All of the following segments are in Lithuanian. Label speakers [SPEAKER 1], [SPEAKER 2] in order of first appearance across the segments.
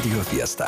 [SPEAKER 1] Radio Fiesta.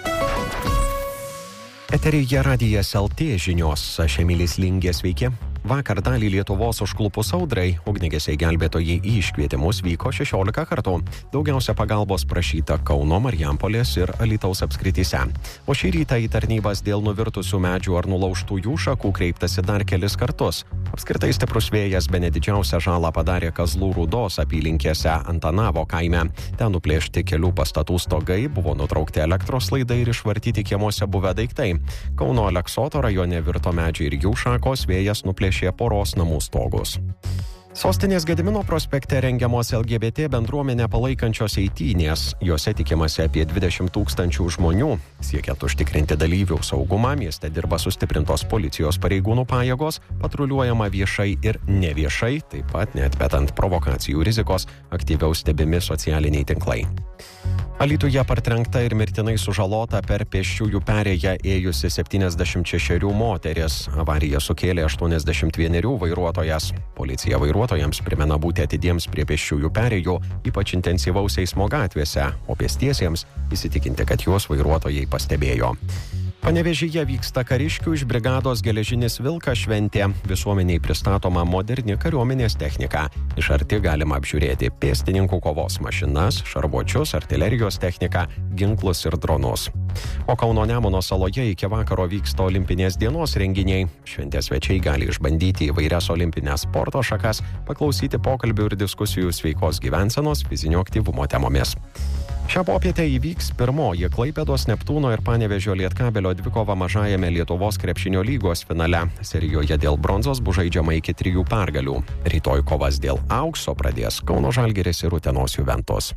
[SPEAKER 2] Eteryje Radijas LT žinios, aš Emilis Lingė, sveiki. Vakar dalį Lietuvos užklupus audrai, ugniagesiai gelbėtojai į iškvietimus vyko 16 kartų. Daugiausia pagalbos prašyta Kauno, Marijampolės ir Alytaus apskrityse. O šį rytą į tarnybas dėl nuvirtusių medžių ar nulaužtų jų šakų kreiptasi dar kelis kartus. Apskritai stiprus vėjas bene didžiausią žalą padarė Kazlų Rūdos apylinkėse Antanavo kaime. Ten nuplėšti kelių pastatų stogai, buvo nutraukti elektros laidai ir išvartyti kiemuose buvę daiktai. Kauno Aleksoto rajone virto medžiai ir jų šakos, vėjas nuplėšė poros namų stogus. Sostinės Gedimino prospekte rengiamos LGBT bendruomenę palaikančios eitynės. Jose tikimasi apie 20 000 žmonių. Siekiant užtikrinti dalyvių saugumą, mieste dirba sustiprintos policijos pareigūnų pajėgos, patruliuojama viešai ir neviešai, taip pat neatmetant provokacijų rizikos, aktyviau stebimi socialiniai tinklai. Alytuje partrenkta ir mirtinai sužalota per pėsčiųjų perėją ėjusi 76 moteris. Avariją sukėlė 81 vairuotojas. Policija vairuotojams primena būti atidiems prie pėsčiųjų perėjų, ypač intensyvaus eismo gatvėse, o pėstiesiems įsitikinti, kad juos vairuotojai pastebėjo. Panevėžyje vyksta kariškių iš brigados Geležinis Vilkas šventė. Visuomeniai pristatoma moderni kariuomenės technika. Iš arti galima apžiūrėti pėstininkų kovos mašinas, šarvuočius, artilerijos techniką, ginklus ir dronus. O Kauno Nemuno saloje iki vakaro vyksta olimpinės dienos renginiai. Šventės svečiai gali išbandyti įvairias olimpinės sporto šakas, paklausyti pokalbių ir diskusijų sveikos gyvensenos, fizinio aktyvumo temomis. Šią popietę įvyks pirmoji Klaipėdos Neptūno ir Panevėžio Lietkabelio dvikova mažajame Lietuvos krepšinio lygos finale. Serijoje dėl bronzos bus žaidžiama iki 3 pergalių. Rytoj kovas dėl aukso pradės Kauno Žalgiris ir Utenos Juventus.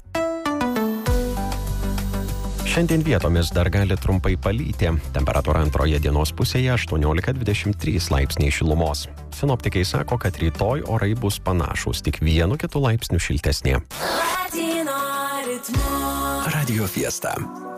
[SPEAKER 2] Šiandien vietomis dar gali trumpai palyti. Temperatūra antroje dienos pusėje 18-23 laipsniai šilumos. Sinoptikai sako, kad rytoj orai bus panašūs, tik 1-2 laipsnių šiltesni.
[SPEAKER 1] Radio Fiesta.